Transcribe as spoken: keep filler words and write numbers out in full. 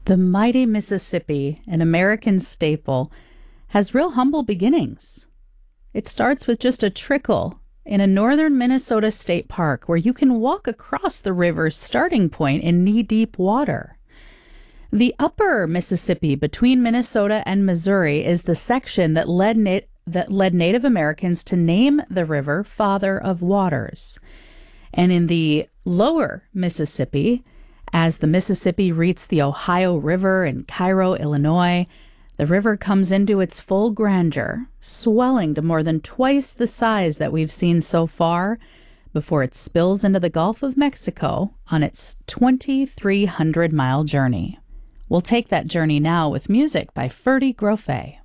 The mighty Mississippi, an American staple, has real humble beginnings. It starts with just a trickle in a northern Minnesota state park where you can walk across the river's starting point in knee-deep water. The upper Mississippi between Minnesota and Missouri is the section that led, na- that led Native Americans to name the river Father of Waters. And in the lower Mississippi, as the Mississippi meets the Ohio River in Cairo, Illinois, the river comes into its full grandeur, swelling to more than twice the size that we've seen so far, before it spills into the Gulf of Mexico on its twenty-three hundred mile journey. We'll take that journey now with music by Ferdy Grofé.